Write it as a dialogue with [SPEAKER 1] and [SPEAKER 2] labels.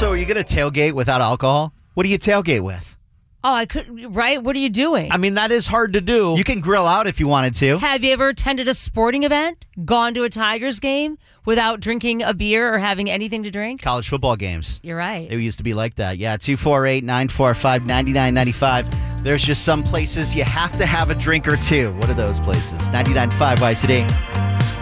[SPEAKER 1] Also, are you going to tailgate without alcohol? What do you tailgate with?
[SPEAKER 2] Oh, I could, right? What are you doing?
[SPEAKER 3] I mean, that is hard to do.
[SPEAKER 1] You can grill out if you wanted to.
[SPEAKER 2] Have you ever attended a sporting event, gone to a Tigers game without drinking a beer or having anything to drink?
[SPEAKER 1] College football games.
[SPEAKER 2] You're right.
[SPEAKER 1] It used to be like that. Yeah, 248-945-9995. There's just some places you have to have a drink or two. What are those places? 99.5 YCD.